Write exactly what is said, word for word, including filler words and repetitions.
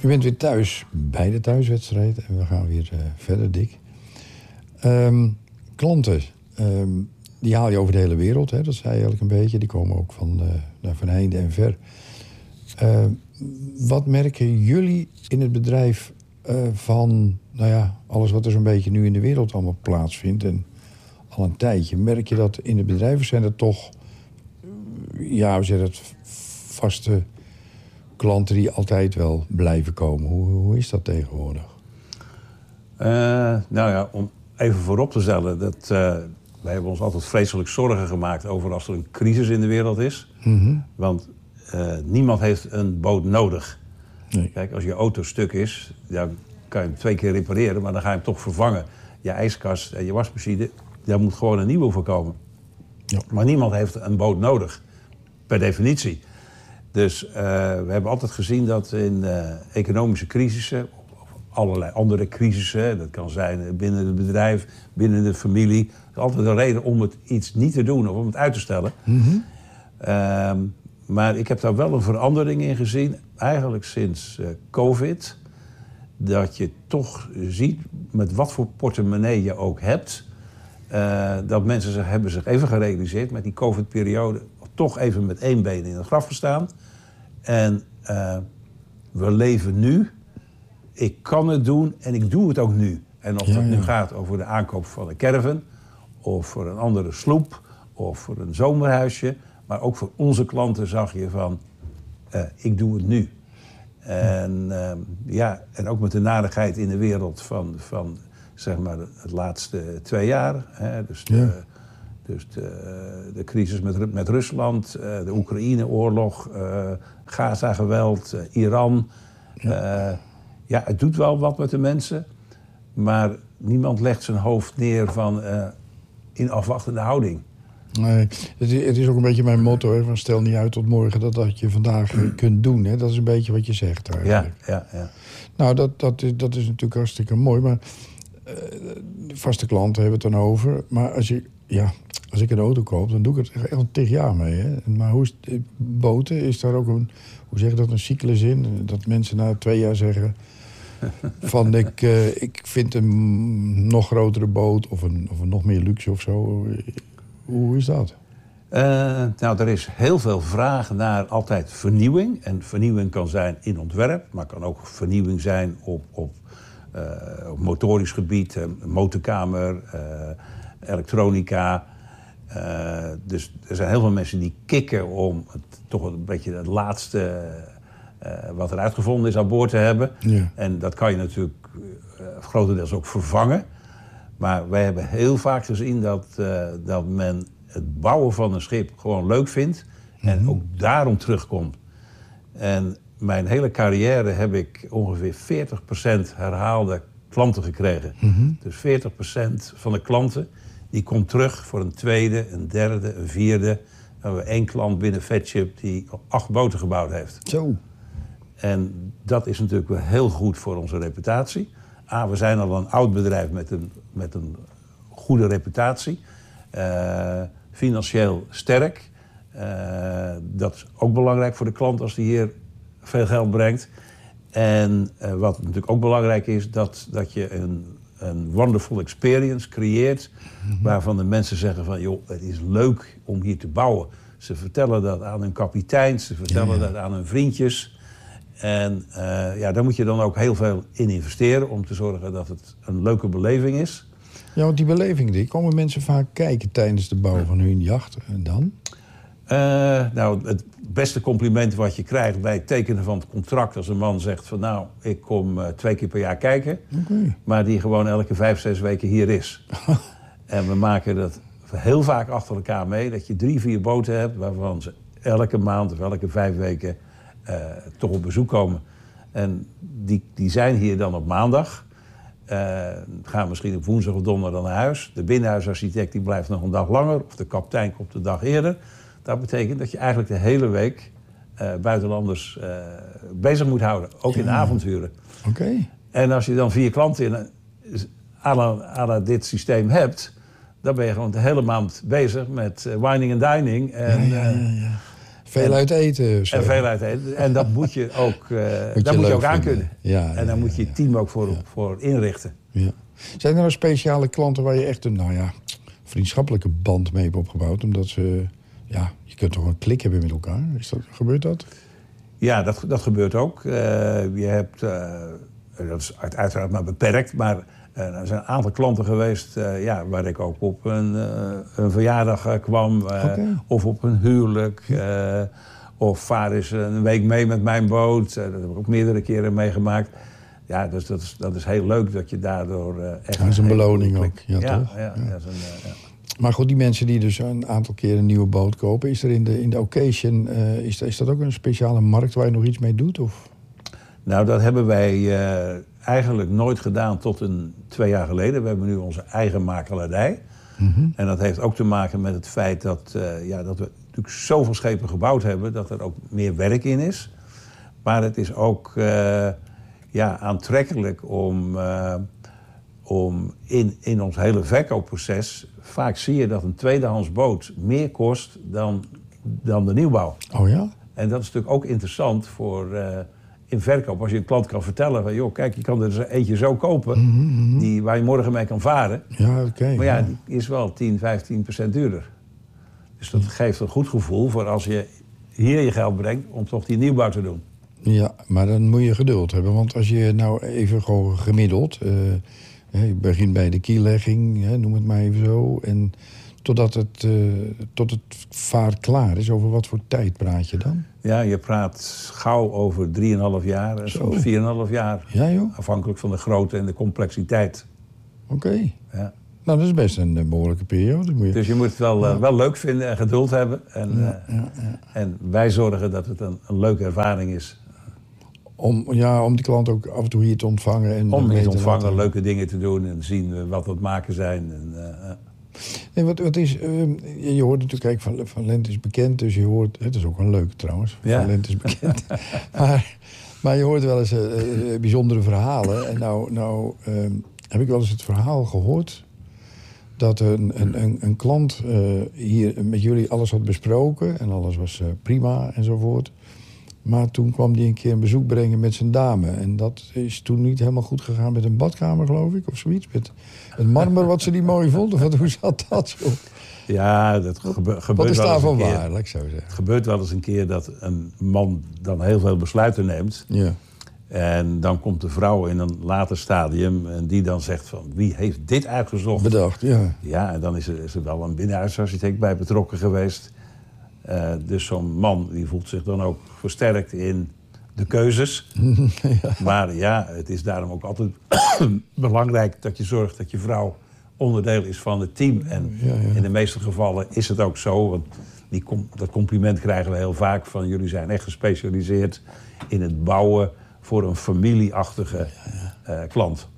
U bent weer thuis bij de thuiswedstrijd en we gaan weer uh, verder, Dick. Um, klanten, um, die haal je over de hele wereld, hè? Dat zei je eigenlijk een beetje. Die komen ook van, uh, nou, van heinde en ver. Uh, wat merken jullie in het bedrijf uh, van nou ja, alles wat er zo'n beetje nu in de wereld allemaal plaatsvindt? En al een tijdje. Merk je dat in het bedrijf zijn er toch, ja, we zeggen het, vaste klanten die altijd wel blijven komen? Hoe, hoe is dat tegenwoordig? Uh, nou ja, om even voorop te stellen, dat uh, wij hebben ons altijd vreselijk zorgen gemaakt over als er een crisis in de wereld is. Mm-hmm. Want uh, niemand heeft een boot nodig. Nee. Kijk, als je auto stuk is, dan kan je hem twee keer repareren, maar dan ga je hem toch vervangen. Je ijskast en je wasmachine, daar moet gewoon een nieuwe voor komen. Ja. Maar niemand heeft een boot nodig, per definitie. Dus uh, we hebben altijd gezien dat in uh, economische crisissen, of allerlei andere crisissen, dat kan zijn binnen het bedrijf, binnen de familie, er is altijd een reden om het iets niet te doen of om het uit te stellen. Mm-hmm. Uh, maar ik heb daar wel een verandering in gezien, eigenlijk sinds uh, COVID, dat je toch ziet, met wat voor portemonnee je ook hebt, uh, dat mensen zich, hebben zich even gerealiseerd met die COVID-periode, toch even met één been in het graf gestaan. En uh, we leven nu. Ik kan het doen en ik doe het ook nu. En of ja, dat nu ja. gaat over de aankoop van een caravan, of voor een andere sloep, of voor een zomerhuisje. Maar ook voor onze klanten zag je van, uh, ik doe het nu. En, uh, ja, en ook met de narigheid in de wereld van, van zeg maar, het laatste twee jaar. Hè, dus de, Ja. Dus de, de crisis met, met Rusland, de Oekraïne-oorlog, uh, Gaza-geweld, uh, Iran. Ja. Uh, ja, het doet wel wat met de mensen. Maar niemand legt zijn hoofd neer van, uh, in afwachtende houding. Nee, het is, het is ook een beetje mijn motto, hè, van stel niet uit tot morgen dat dat je vandaag mm. kunt doen. Hè. Dat is een beetje wat je zegt eigenlijk. Ja, ja, ja. Nou, dat, dat, is, dat is natuurlijk hartstikke mooi. Maar uh, vaste klanten hebben het dan over. Maar als je... Ja, als ik een auto koop, dan doe ik het echt al tig jaar mee. Hè? Maar hoe is het, boten, is daar ook een, hoe zeg je dat, een cyclus in? Dat mensen na twee jaar zeggen van ik, uh, ik vind een nog grotere boot of een, of een nog meer luxe of zo. Hoe is dat? Uh, nou, er is heel veel vraag naar altijd vernieuwing. En vernieuwing kan zijn in ontwerp, maar kan ook vernieuwing zijn op, op, uh, op motorisch gebied, uh, motorkamer, uh, elektronica. Uh, dus er zijn heel veel mensen die kikken om het, toch een beetje het laatste uh, wat er uitgevonden is aan boord te hebben. Ja. En dat kan je natuurlijk uh, grotendeels ook vervangen. Maar wij hebben heel vaak gezien dat, uh, dat men het bouwen van een schip gewoon leuk vindt. En mm-hmm. ook daarom terugkomt. En mijn hele carrière heb ik ongeveer veertig procent herhaalde klanten gekregen. Mm-hmm. Dus veertig procent van de klanten die komt terug voor een tweede, een derde, een vierde. We hebben één klant binnen Vetship die acht boten gebouwd heeft. Zo. En dat is natuurlijk wel heel goed voor onze reputatie. A, we zijn al een oud bedrijf met een, met een goede reputatie. Uh, financieel sterk. Uh, dat is ook belangrijk voor de klant als die hier veel geld brengt. En uh, wat natuurlijk ook belangrijk is, dat, dat je een, een wonderful experience creëert. Mm-hmm. Waarvan de mensen zeggen van, joh, het is leuk om hier te bouwen. Ze vertellen dat aan hun kapitein, ze vertellen ja, ja. dat aan hun vriendjes. En uh, ja, daar moet je dan ook heel veel in investeren om te zorgen dat het een leuke beleving is. Ja, want die beleving, die komen mensen vaak kijken tijdens de bouw van hun jacht. En dan? Uh, nou, het beste compliment wat je krijgt bij het tekenen van het contract, als een man zegt van nou, ik kom uh, twee keer per jaar kijken, okay. maar die gewoon elke vijf, zes weken hier is. En we maken dat heel vaak achter elkaar mee, dat je drie, vier boten hebt waarvan ze elke maand of elke vijf weken uh, toch op bezoek komen. En die, die zijn hier dan op maandag. Uh, gaan misschien op woensdag of donderdag naar huis. De binnenhuisarchitect die blijft nog een dag langer, of de kapitein komt de dag eerder. Dat betekent dat je eigenlijk de hele week uh, buitenlanders uh, bezig moet houden. Ook ja. in de avonturen. Oké. Okay. En als je dan vier klanten in à la, à la dit systeem hebt, dan ben je gewoon de hele maand bezig met uh, wining en dining. En, ja, ja, ja, ja. Veel en, uit eten. Zo. En veel uit eten. En dat moet je ook, uh, moet dat je moet je ook vinden. aankunnen. Ja, en daar ja, moet je je ja, team ook voor, ja. voor inrichten. Ja. Zijn er nou speciale klanten waar je echt een nou ja, vriendschappelijke band mee hebt opgebouwd? Omdat ze, ja, je kunt toch een klik hebben met elkaar? Is dat, gebeurt dat? Ja, dat, dat gebeurt ook. Uh, je hebt, uh, dat is uiteraard maar beperkt, maar uh, er zijn een aantal klanten geweest uh, ja, waar ik ook op een, uh, een verjaardag uh, kwam. Uh, okay. Of op een huwelijk. Uh, of vaar eens een week mee met mijn boot. Uh, dat heb ik ook meerdere keren meegemaakt. Ja, dus dat is, dat is heel leuk dat je daardoor uh, echt... Dat is een beloning ook, ja, ja, toch? Ja, ja. Ja. Dat is een, uh, ja. Maar goed, die mensen die dus een aantal keer een nieuwe boot kopen... is er in de, in de occasion, uh, is, is dat ook een speciale markt waar je nog iets mee doet? Of? Nou, dat hebben wij uh, eigenlijk nooit gedaan tot een, twee jaar geleden. We hebben nu onze eigen makelaardij. Mm-hmm. En dat heeft ook te maken met het feit dat, uh, ja, dat we natuurlijk zoveel schepen gebouwd hebben... dat er ook meer werk in is. Maar het is ook uh, ja, aantrekkelijk om... Uh, om in, in ons hele verkoopproces... vaak zie je dat een tweedehands boot meer kost dan, dan de nieuwbouw. Oh ja? En dat is natuurlijk ook interessant voor uh, in verkoop. Als je een klant kan vertellen van... joh, kijk, je kan er dus eentje zo kopen... Mm-hmm. Die, waar je morgen mee kan varen. Ja, oké. Okay, maar ja, ja, die is wel tien, vijftien procent duurder. Dus dat geeft een goed gevoel voor als je hier je geld brengt... om toch die nieuwbouw te doen. Ja, maar dan moet je geduld hebben. Want als je nou even gewoon gemiddeld... Uh, je begint bij de kiellegging, noem het maar even zo... en totdat het, uh, tot het vaart klaar is, over wat voor tijd praat je dan? Ja, je praat gauw over drieënhalf jaar en soms vier en een half jaar. Ja, joh? Afhankelijk van de grootte en de complexiteit. Oké. Okay. Ja. Nou, dat is best een, een behoorlijke periode. Moet je... Dus je moet het wel, ja. uh, wel leuk vinden en geduld hebben. En, ja, uh, ja, ja. en wij zorgen dat het een, een leuke ervaring is. Om, ja, om die klant ook af en toe hier te ontvangen. En om hier te ontvangen, laten... leuke dingen te doen en zien wat we het maken zijn. En, uh, nee, wat, wat is, uh, je hoort natuurlijk, kijk, van, van Lent is bekend, dus je hoort... Het is ook wel leuk trouwens, ja. Van Lent is bekend. maar, maar je hoort wel eens uh, uh, bijzondere verhalen. En nou, nou uh, heb ik wel eens het verhaal gehoord... dat een, een, een, een klant uh, hier met jullie alles had besproken... en alles was uh, prima enzovoort... Maar toen kwam hij een keer een bezoek brengen met zijn dame. En dat is toen niet helemaal goed gegaan met een badkamer, geloof ik, of zoiets. Met het marmer wat ze niet mooi vond. Of wat, hoe zat dat zo? Ja, dat gebe- gebeurt wat is wel eens daarvan een keer. waar, laat ik zo zeggen. Het gebeurt wel eens een keer dat een man dan heel veel besluiten neemt. Ja. En dan komt de vrouw in een later stadium en die dan zegt van... wie heeft dit uitgezocht? Bedacht, ja. Ja, en dan is er, is er wel een binnenhuisarchitect bij betrokken geweest... Uh, dus zo'n man die voelt zich dan ook versterkt in de keuzes. ja. Maar ja, het is daarom ook altijd belangrijk dat je zorgt dat je vrouw onderdeel is van het team. En ja, ja. in de meeste gevallen is het ook zo. Want die com- dat compliment krijgen we heel vaak van... jullie zijn echt gespecialiseerd in het bouwen voor een familieachtige uh, klant.